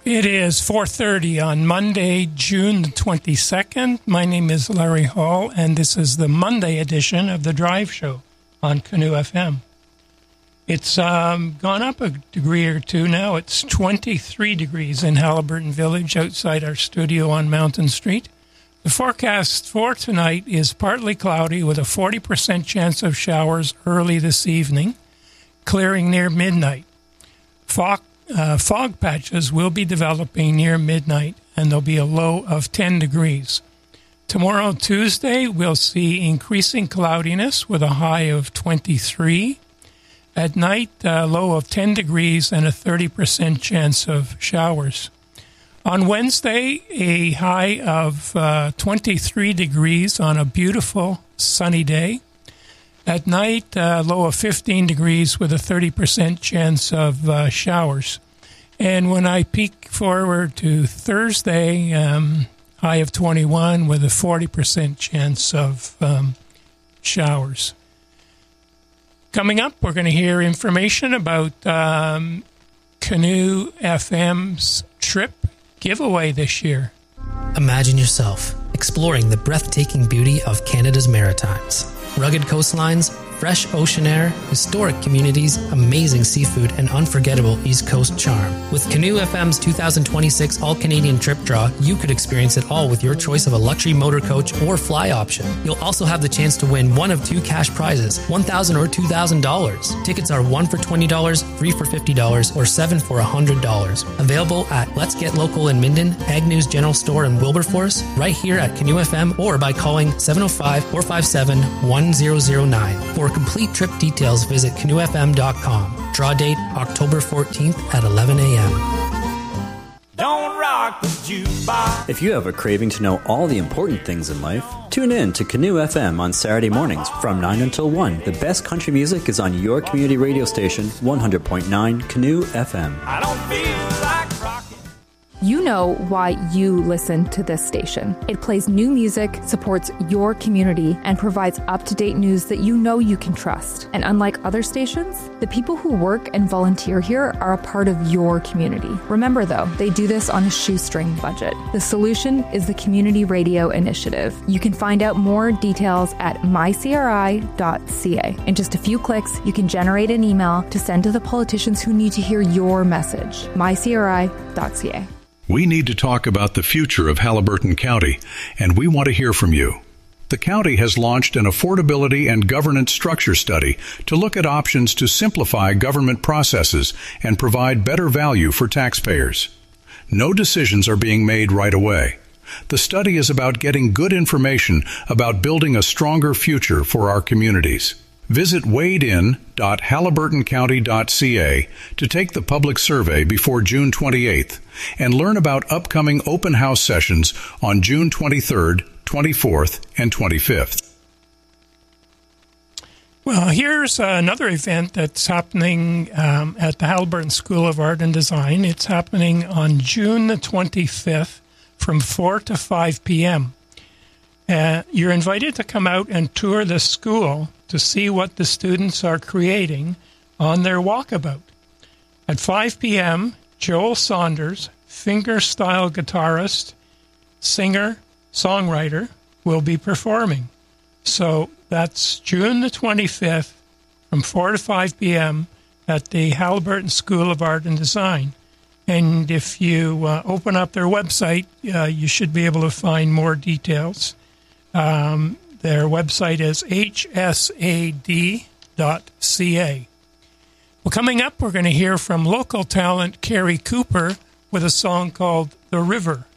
It is 4:30 on Monday, June the 22nd. My name is Larry Hall, and this is the Monday edition of The Drive Show on Canoe FM. It's gone up a degree or two now. It's 23 degrees in Haliburton Village outside our studio on Mountain Street. The forecast for tonight is partly cloudy with a 40% chance of showers early this evening, clearing near midnight. Fog patches will be developing near midnight, and there'll be a low of 10 degrees. Tomorrow, Tuesday, we'll see increasing cloudiness with a high of 23. At night, a low of 10 degrees and a 30% chance of showers. On Wednesday, a high of 23 degrees on a beautiful sunny day. At night, low of 15 degrees with a 30% chance of showers. And when I peek forward to Thursday, high of 21 with a 40% chance of showers. Coming up, we're going to hear information about Canoe FM's trip giveaway this year. Imagine yourself exploring the breathtaking beauty of Canada's Maritimes. Rugged coastlines, fresh ocean air, historic communities, amazing seafood, and unforgettable East Coast charm. With Canoe FM's 2026 All-Canadian Trip Draw, you could experience it all with your choice of a luxury motor coach or fly option. You'll also have the chance to win one of two cash prizes, $1,000 or $2,000. Tickets are 1 for $20, 3 for $50, or 7 for $100. Available at Let's Get Local in Minden, Agnew's General Store in Wilberforce, right here at Canoe FM, or by calling 705-457-1009. For complete trip details, visit canoefm.com. Draw date October 14th at 11 a.m. Don't rock the jukebox. If you have a craving to know all the important things in life, tune in to Canoe FM on Saturday mornings from 9 until 1. The best country music is on your community radio station, 100.9 Canoe FM. I don't feel like rocking. You know why you listen to this station. It plays new music, supports your community, and provides up-to-date news that you know you can trust. And unlike other stations, the people who work and volunteer here are a part of your community. Remember, though, they do this on a shoestring budget. The solution is the Community Radio Initiative. You can find out more details at mycri.ca. In just a few clicks, you can generate an email to send to the politicians who need to hear your message. mycri.ca. We need to talk about the future of Haliburton County, and we want to hear from you. The county has launched an affordability and governance structure study to look at options to simplify government processes and provide better value for taxpayers. No decisions are being made right away. The study is about getting good information about building a stronger future for our communities. Visit wadein.haliburtoncounty.ca to take the public survey before June 28th and learn about upcoming open house sessions on June 23rd, 24th, and 25th. Well, here's another event that's happening at the Haliburton School of Art and Design. It's happening on June the 25th from 4 to 5 p.m. You're invited to come out and tour the school to see what the students are creating on their walkabout. At 5 p.m., Joel Saunders, fingerstyle guitarist, singer, songwriter, will be performing. So that's June the 25th from 4 to 5 p.m. at the Haliburton School of Art and Design. And if you open up their website, you should be able to find more details. Their website is hsad.ca. Well, coming up, we're going to hear from local talent Carrie Cooper with a song called The River.